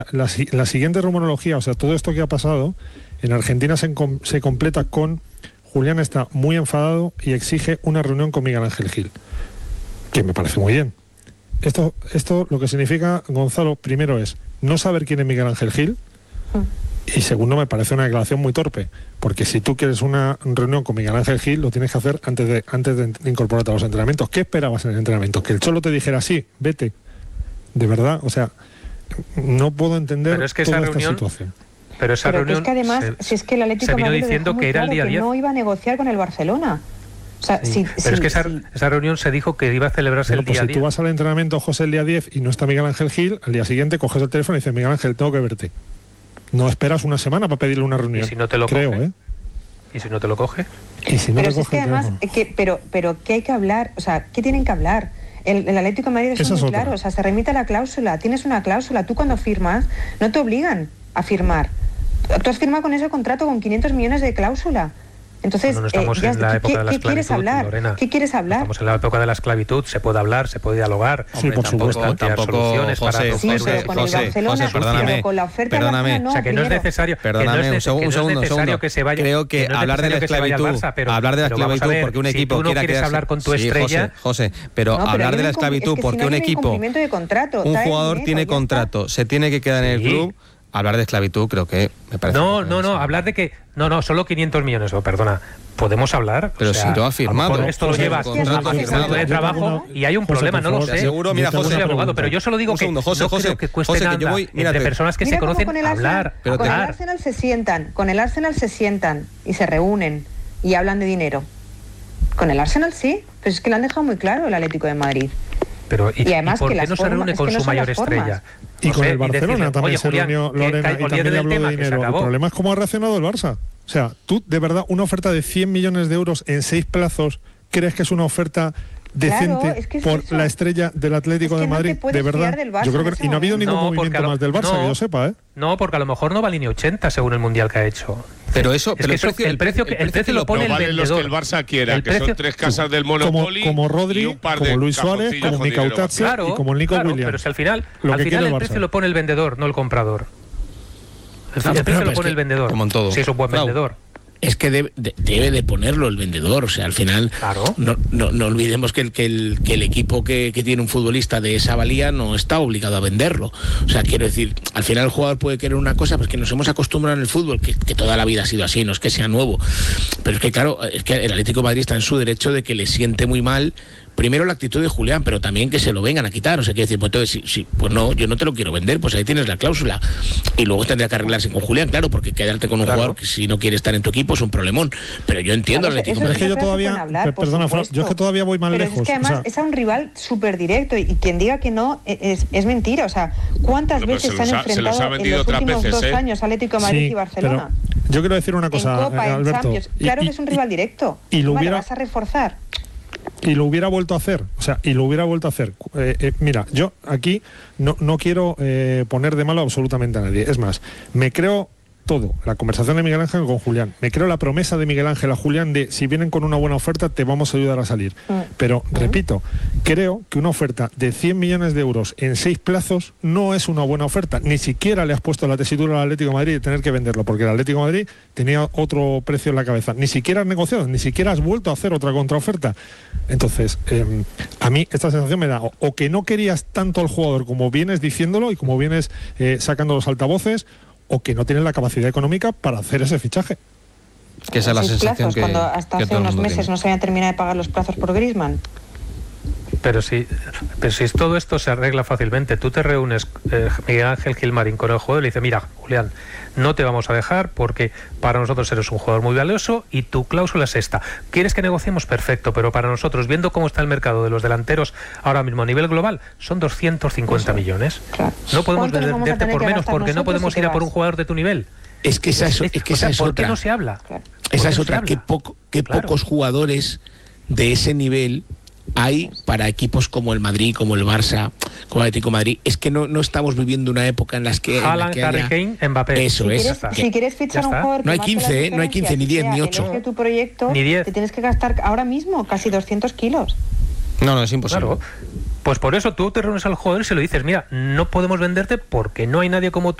la siguiente rumorología, o sea, todo esto que ha pasado, en Argentina se completa con Julián está muy enfadado y exige una reunión con Miguel Ángel Gil, que me parece muy bien. Esto lo que significa, Gonzalo, primero es no saber quién es Miguel Ángel Gil, y segundo, me parece una declaración muy torpe, porque si tú quieres una reunión con Miguel Ángel Gil, lo tienes que hacer antes de incorporarte a los entrenamientos. ¿Qué esperabas en el entrenamiento? ¿Que el Cholo te dijera sí, vete? De verdad, o sea, no puedo entender toda esta situación. Pero reunión es que además, si es que el Atlético de Madrid diciendo que era el día 10. No iba a negociar con el Barcelona. O sea, pero es que esa reunión se dijo que iba a celebrarse el día 10. Si tú vas al entrenamiento, José, el día 10 y no está Miguel Ángel Gil, al día siguiente coges el teléfono y dices, Miguel Ángel, tengo que verte. No esperas una semana para pedirle una reunión. ¿Y si no te lo coge? ¿Y si no te lo coge? ¿Y si no pero te coge es que además, pero ¿qué hay que hablar? O sea, ¿qué tienen que hablar? El Atlético de Madrid es muy claro, o sea, se remite a la cláusula. Tienes una cláusula. Tú cuando firmas, no te obligan a firmar. Tú has firmado con ese contrato con 500 millones de cláusula. Entonces, no estamos en la época de la esclavitud, quieres hablar? Lorena. ¿Qué quieres hablar? Estamos en la época de la esclavitud, se puede hablar, se puede dialogar. Sí, por supuesto. Tampoco, José, con el Barcelona, perdóname, con la oferta perdóname. No, o sea, que no es necesario. Perdóname, un segundo. Que se vaya, creo que hablar de la esclavitud, porque un equipo si tú no quiera quieres hablar con tu estrella, José, pero hablar de la esclavitud porque un equipo, un jugador tiene contrato, se tiene que quedar en el club. Hablar de esclavitud creo que me parece... No, hablar de que... No, solo 500 millones, perdona. ¿Podemos hablar? Pero si tú has firmado. Esto lo llevas a contrato de trabajo y hay un problema, no lo sé. Seguro, mira, José, soy abogado, pero yo solo digo que no creo que cueste nada entre personas que se conocen hablar. Con el Arsenal se sientan y se reúnen y hablan de dinero. Con el Arsenal sí, pero es que lo han dejado muy claro el Atlético de Madrid. Pero, ¿y además por que qué no se reúne con su mayor estrella? Y con el Barcelona también se reunió Lorena y también habló de dinero. El problema es cómo ha reaccionado el Barça. O sea, tú, de verdad, una oferta de 100 millones de euros en 6 plazos, ¿crees que es una oferta decente por la estrella del Atlético de Madrid? De verdad, yo creo que... Y no ha habido ningún movimiento más del Barça, que yo sepa, ¿eh? No, porque a lo mejor no va línea 80 según el Mundial que ha hecho. Pero eso, el precio lo pone el vendedor. Los que el Barça quiera, que son 3 casas del Monopoly, como Rodri, como Luis Suárez, como Micautazzi y como Nico Williams. Pero si al final el precio lo pone el vendedor, no el comprador. El precio lo pone el vendedor. Como en todo. Si es un buen vendedor. Es que debe de ponerlo el vendedor, o sea, al final no olvidemos que el equipo que tiene un futbolista de esa valía no está obligado a venderlo. O sea, quiero decir, al final el jugador puede querer una cosa, pues que nos hemos acostumbrado en el fútbol, que toda la vida ha sido así, no es que sea nuevo. Pero es que claro, es que el Atlético de Madrid está en su derecho de que le siente muy mal primero la actitud de Julián, pero también que se lo vengan a quitar. O sea, quiere decir, pues entonces, pues no, yo no te lo quiero vender, pues ahí tienes la cláusula. Y luego tendría que arreglarse con Julián, claro, porque quedarte con un jugador que si no quiere estar en tu equipo es un problemón. Pero yo entiendo al Atlético. Es que yo todavía, perdona, yo es que todavía voy más lejos. Es que además es a un rival súper directo y quien diga que no es mentira. O sea, ¿cuántas veces se han enfrentado en los últimos 2 años Atlético de Madrid y Barcelona? Yo quiero decir una cosa, en Copa, Alberto. En Champions. Claro que es un rival directo. Y lo vas a reforzar. Y lo hubiera vuelto a hacer, mira, yo aquí no quiero poner de malo absolutamente a nadie. Es más, me creo todo, la conversación de Miguel Ángel con Julián, me creo la promesa de Miguel Ángel a Julián de si vienen con una buena oferta te vamos a ayudar a salir. Pero, repito, creo que una oferta de 100 millones de euros en 6 plazos no es una buena oferta. Ni siquiera le has puesto la tesitura al Atlético de Madrid de tener que venderlo, porque el Atlético de Madrid tenía otro precio en la cabeza. Ni siquiera has negociado, ni siquiera has vuelto a hacer otra contraoferta. Entonces, a mí esta sensación me da o que no querías tanto al jugador como vienes diciéndolo y como vienes sacando los altavoces, o que no tienen la capacidad económica para hacer ese fichaje. Que esa es la sensación que cuando hasta hace unos meses no se habían terminado de pagar los plazos por Griezmann. Pero si todo esto se arregla fácilmente, tú te reúnes, Miguel Ángel Gilmarín, con el jugador y le dice, mira, Julián, no te vamos a dejar porque para nosotros eres un jugador muy valioso y tu cláusula es esta. ¿Quieres que negociemos? Perfecto, pero para nosotros, viendo cómo está el mercado de los delanteros ahora mismo a nivel global, son 250 millones. Claro. No podemos venderte por menos porque no podemos ir a por un jugador de tu nivel. Es que esa es ¿por otra. qué no se habla? Claro. Esa es otra. Qué pocos jugadores de ese nivel hay para equipos como el Madrid, como el Barça, como el Atlético de Madrid. Es que no estamos viviendo una época en las que... Haaland, Harry Kane, Mbappé. Eso es. Si quieres fichar a un jugador... No hay 15, no hay 15, ni 10, ni 8. Tu proyecto, ni 10. Te tienes que gastar ahora mismo casi 200 kilos. No, es imposible. Claro. Pues por eso tú te reúnes al jugador y se lo dices, mira, no podemos venderte porque no hay nadie como tú